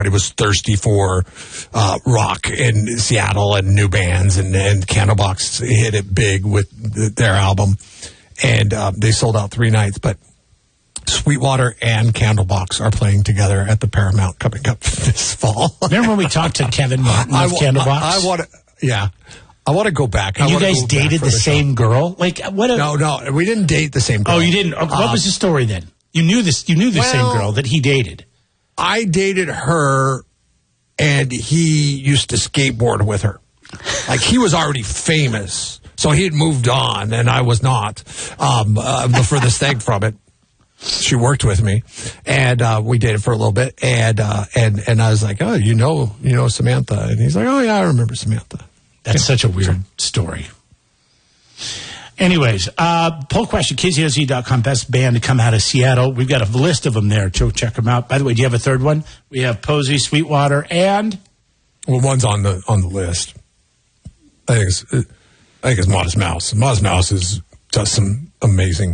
was thirsty for rock in Seattle and new bands, and Candlebox hit it big with their album, and they sold out 3 nights. But Sweetwater and Candlebox are playing together at the Paramount coming up this fall. Remember when we talked to Kevin Martin of Candlebox? I want to go back. And you guys dated the same girl? Like what? No, we didn't date the same girl. Oh, you didn't. What was the story then? You knew this. You knew the same girl that he dated. I dated her, and he used to skateboard with her. Like, he was already famous, so he had moved on, and I was not. The furthest thing from it. She worked with me, and we dated for a little bit, and I was like, oh, you know Samantha, and he's like, oh yeah, I remember Samantha. That's such a weird story. Anyways, poll question, KZOZ.com, best band to come out of Seattle. We've got a list of them there, so check them out. By the way, do you have a third one? We have Posey, Sweetwater, and? Well, one's on the list. I think it's Modest Mouse. Modest Mouse does some amazing.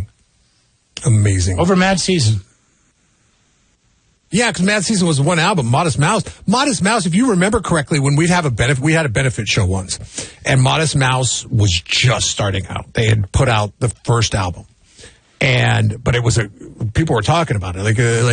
Over Mad Season. Yeah, because Mad Season was one album. Modest Mouse, if you remember correctly, when we had a benefit show once, and Modest Mouse was just starting out. They had put out the first album, but it was people were talking about it,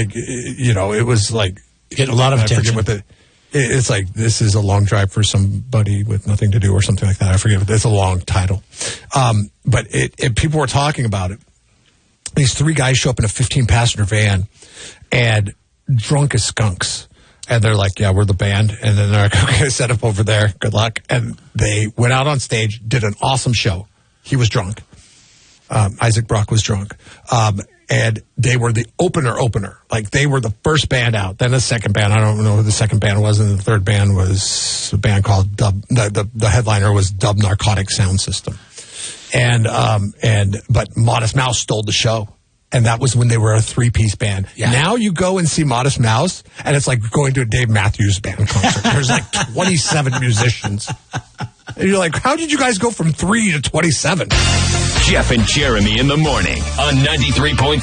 it was like getting a lot of attention. It's like, this is a long drive for somebody with nothing to do, or something like that. I forget. It's a long title, but people were talking about it. These 3 guys show up in a 15-passenger van, and drunk as skunks, and they're like, yeah, we're the band, and then they're like, okay, set up over there, good luck. And they went out on stage, did an awesome show. He was drunk. Isaac Brock was drunk, and they were the opener. Like, they were the first band out. Then the second band, I don't know who the second band was, and the third band was a band called Dub. The headliner was Dub Narcotic Sound System, but Modest Mouse stole the show. And that was when they were a 3-piece band. Yeah. Now you go and see Modest Mouse, and it's like going to a Dave Matthews Band concert. There's like 27 musicians. And you're like, how did you guys go from 3 to 27? Jeff and Jeremy in the morning on 93.3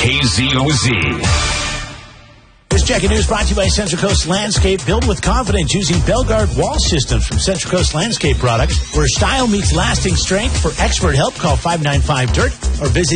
KZOZ. This Jackie News brought to you by Central Coast Landscape. Build with confidence using Belgard wall systems from Central Coast Landscape Products, where style meets lasting strength. For expert help, call 595-DIRT or visit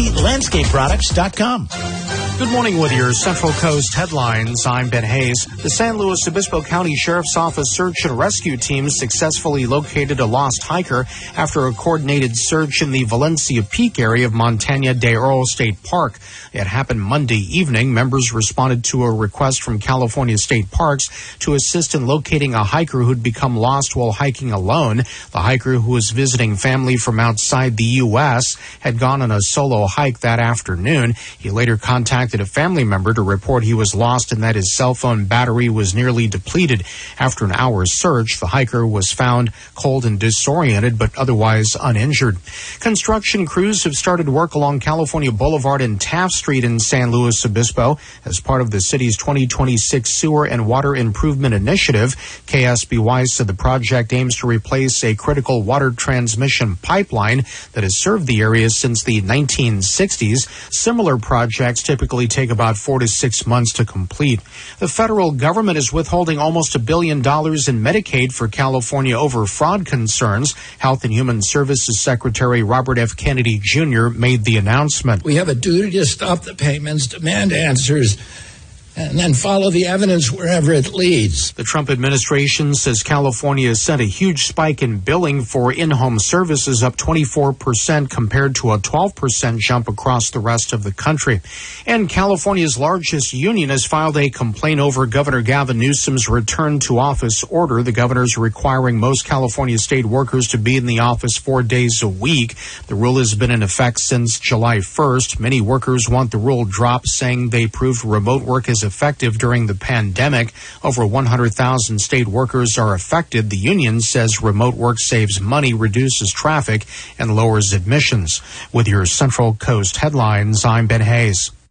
cclandscapeproducts.com. Good morning with your Central Coast headlines. I'm Ben Hayes. The San Luis Obispo County Sheriff's Office search and rescue team successfully located a lost hiker after a coordinated search in the Valencia Peak area of Montaña de Oro State Park. It happened Monday evening. Members responded to a request from California State Parks to assist in locating a hiker who'd become lost while hiking alone. The hiker, who was visiting family from outside the U.S., had gone on a solo hike that afternoon. He later contacted a family member to report he was lost and that his cell phone battery was nearly depleted. After an hour's search, the hiker was found cold and disoriented, but otherwise uninjured. Construction crews have started work along California Boulevard and Taft Street in San Luis Obispo as part of the city's 2026 Sewer and Water Improvement Initiative. KSBY said the project aims to replace a critical water transmission pipeline that has served the area since the 1960s. Similar projects typically take about 4 to 6 months to complete. The federal government is withholding almost $1 billion in Medicaid for California over fraud concerns. Health and Human Services Secretary Robert F. Kennedy Jr. made the announcement. We have a duty to stop the payments, demand answers, and then follow the evidence wherever it leads. The Trump administration says California has sent a huge spike in billing for in-home services, up 24% compared to a 12% jump across the rest of the country. And California's largest union has filed a complaint over Governor Gavin Newsom's return to office order. The governor's requiring most California state workers to be in the office 4 days a week. The rule has been in effect since July 1st. Many workers want the rule dropped, saying they proved remote work is effective during the pandemic. Over 100,000 state workers are affected. The union says remote work saves money, reduces traffic, and lowers emissions. With your Central Coast headlines, I'm Ben Hayes.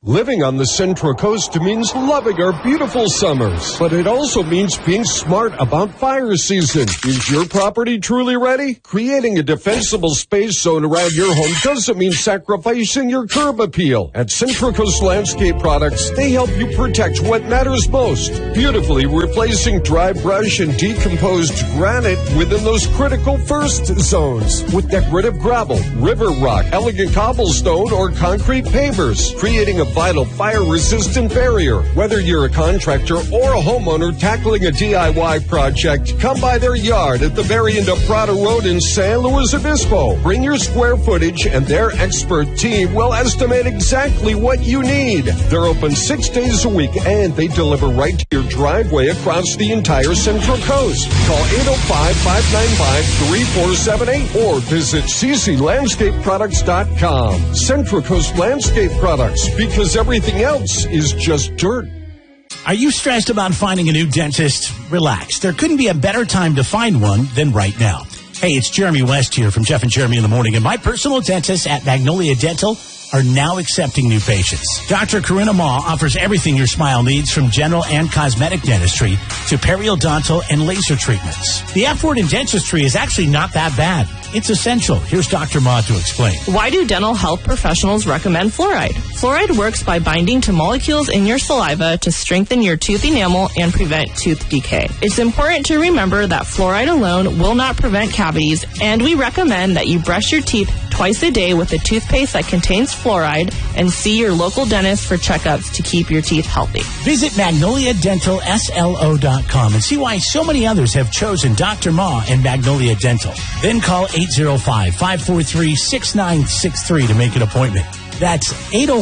Living on the Central Coast means loving our beautiful summers, but it also means being smart about fire season. Is your property truly ready? Creating a defensible space zone around your home doesn't mean sacrificing your curb appeal. At Central Coast Landscape Products, they help you protect what matters most, beautifully replacing dry brush and decomposed granite within those critical first zones with decorative gravel, river rock, elegant cobblestone, or concrete pavers, creating a vital fire-resistant barrier. Whether you're a contractor or a homeowner tackling a DIY project, come by their yard at the very end of Prado Road in San Luis Obispo. Bring your square footage and their expert team will estimate exactly what you need. They're open 6 days a week and they deliver right to your driveway across the entire Central Coast. Call 805-595-3478 or visit cclandscapeproducts.com. Central Coast Landscape Products, because everything else is just dirt. Are you stressed about finding a new dentist? Relax. There couldn't be a better time to find one than right now. Hey, it's Jeremy West here from Jeff and Jeremy in the Morning, and my personal dentist at Magnolia Dental are now accepting new patients. Dr. Karina Ma offers everything your smile needs, from general and cosmetic dentistry to periodontal and laser treatments. The F word in dentistry is actually not that bad. It's essential. Here's Dr. Ma to explain. Why do dental health professionals recommend fluoride? Fluoride works by binding to molecules in your saliva to strengthen your tooth enamel and prevent tooth decay. It's important to remember that fluoride alone will not prevent cavities, and we recommend that you brush your teeth twice a day with a toothpaste that contains fluoride and see your local dentist for checkups to keep your teeth healthy. Visit MagnoliaDentalSLO.com and see why so many others have chosen Dr. Ma and Magnolia Dental. Then call 805-543-6963 to make an appointment. That's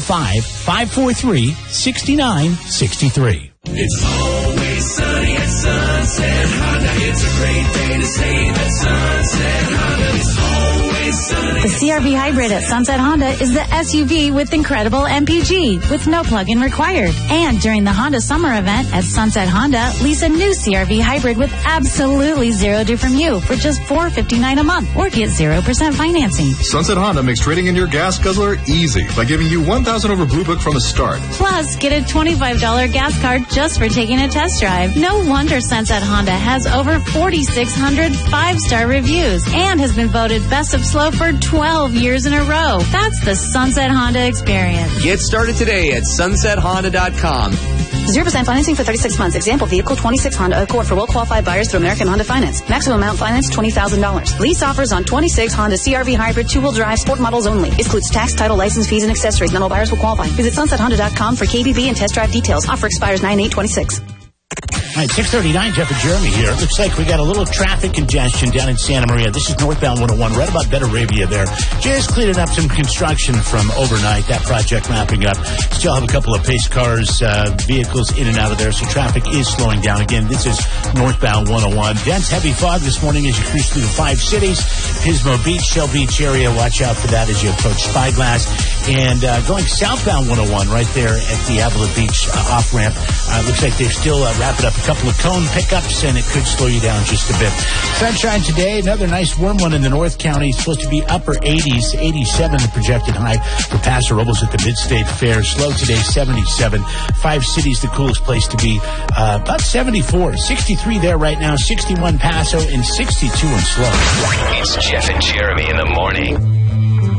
805-543-6963. It's always sunny at Sunset Honda. It's a great day to save at Sunset Honda. It's always sunny. The CR-V Hybrid at Sunset Honda is the SUV with incredible MPG, with no plug-in required. And during the Honda Summer Event at Sunset Honda, lease a new CR-V Hybrid with absolutely zero due from you for just $459 a month, or get 0% financing. Sunset Honda makes trading in your gas guzzler easy by giving you $1,000 over Blue Book from the start. Plus, get a $25 gas card just for taking a test drive. No wonder Sunset Honda has over 4,600 five-star reviews and has been voted Best of Slow for 12 years in a row. That's the Sunset Honda experience. Get started today at sunsethonda.com. 0% financing for 36 months. Example vehicle 26 Honda Accord for well-qualified buyers through American Honda Finance. Maximum amount financed $20,000. Lease offers on 26 Honda CR-V Hybrid two-wheel drive sport models only. Excludes tax, title, license fees, and accessories. Not all buyers will qualify. Visit sunsethonda.com for KBB and test drive details. Offer expires 9/8/26. All right, 6:39, Jeff and Jeremy here. It looks like we got a little traffic congestion down in Santa Maria. This is northbound 101, right about Betteravia there. Just cleaning up some construction from overnight. That project wrapping up. Still have a couple of pace cars, vehicles in and out of there, so traffic is slowing down. Again, this is northbound 101. Dense heavy fog this morning as you cruise through the 5 cities. Pismo Beach, Shell Beach area. Watch out for that as you approach Spyglass. And going southbound 101 right there at the Avila Beach off-ramp. Looks like they're still wrapping up a couple of cone pickups, and it could slow you down just a bit. Sunshine today, another nice warm one in the North County. Supposed to be upper 80s, 87 the projected high for Paso Robles at the Mid-State Fair. Slow today, 77. 5 cities, the coolest place to be. About 74. 63 there right now, 61 Paso, and 62 in Slow. It's Jeff and Jeremy in the morning.